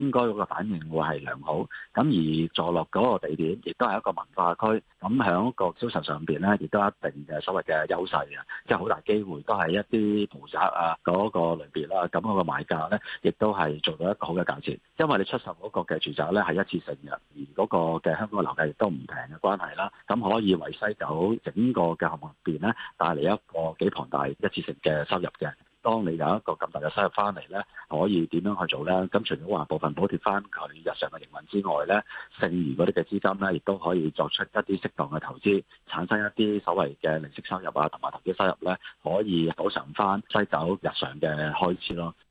應該嗰個反應會係良好。咁而坐落嗰個地點亦都係一個文化區，咁喺個銷售上邊咧，亦都有一定嘅所謂嘅優勢嘅，即係好大機會都係一啲豪宅啊嗰個類別啦。咁嗰個賣價咧，亦都係做到一個好嘅價錢，因為你出售嗰個嘅住宅咧係一次性嘅，而嗰個嘅香港嘅樓價亦都唔平嘅關係啦，咁可以為西九整個嘅項目入邊咧帶嚟一個幾龐大一次性嘅收入嘅。當你有一個咁大嘅收入翻嚟咧，可以點樣去做咧？咁除咗話部分補貼翻佢日常嘅營運之外咧，剩餘嗰啲嘅資金咧，亦都可以作出一啲適當嘅投資，產生一啲所謂嘅利息收入啊，同埋投資收入咧，可以補償翻西九日常嘅開支咯。